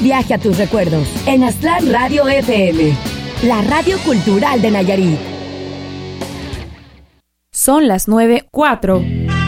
viaje a tus recuerdos en Aztlán Radio FM, la radio cultural de Nayarit. Son las 9:04.